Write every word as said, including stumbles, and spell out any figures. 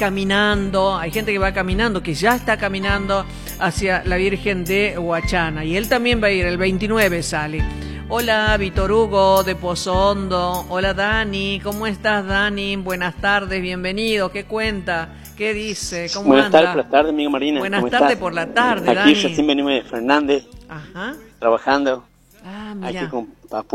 caminando, hay gente que va caminando, que ya está caminando hacia la Virgen de Huachana, y él también va a ir, el veintinueve sale. Hola, Víctor Hugo de Pozo Hondo. Hola, Dani. ¿Cómo estás, Dani? Buenas tardes, bienvenido. ¿Qué cuenta? ¿Qué dice? ¿Cómo Buenas anda? tardes por la tarde, amiga Marina. Buenas tardes estás? por la tarde, Aquí Dani. recién venimos de Fernández, Ajá. trabajando. Ah, mira. Aquí con Papu.